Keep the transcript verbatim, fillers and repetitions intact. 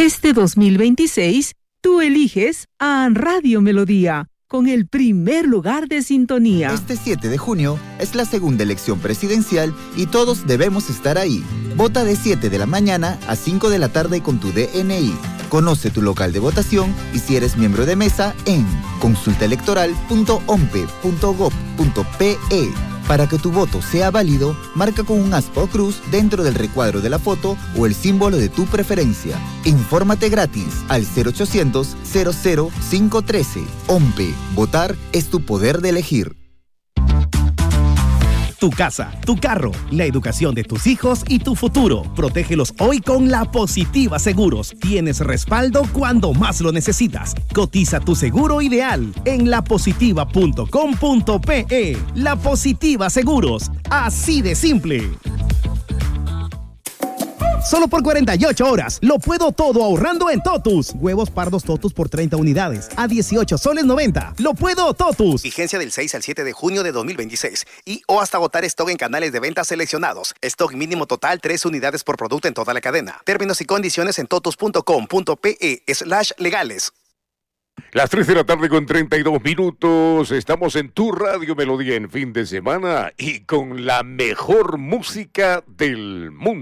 Este dos mil veintiséis, tú eliges a Radio Melodía, con el primer lugar de sintonía. Este siete de junio es la segunda elección presidencial y todos debemos estar ahí. Vota de siete de la mañana a cinco de la tarde con tu D N I. Conoce tu local de votación y si eres miembro de mesa en consulta electoral punto ompe punto gob punto pe. Para que tu voto sea válido, marca con un aspa o cruz dentro del recuadro de la foto o el símbolo de tu preferencia. Infórmate gratis al cero ochocientos, cero cero cinco uno tres. OMPE. Votar es tu poder de elegir. Tu casa, tu carro, la educación de tus hijos y tu futuro. Protégelos hoy con La Positiva Seguros. Tienes respaldo cuando más lo necesitas. Cotiza tu seguro ideal en la positiva punto com punto pe. La Positiva Seguros. Así de simple. Solo por cuarenta y ocho horas. Lo puedo todo ahorrando en Totus. Huevos pardos Totus por treinta unidades. A dieciocho soles noventa. Lo puedo Totus. Vigencia del seis al siete de junio de dos mil veintiséis. Y o hasta agotar stock en canales de venta seleccionados. Stock mínimo total tres unidades por producto en toda la cadena. Términos y condiciones en totus punto com punto pe slash legales. Las tres de la tarde con treinta y dos minutos. Estamos en tu Radio Melodía en fin de semana y con la mejor música del mundo.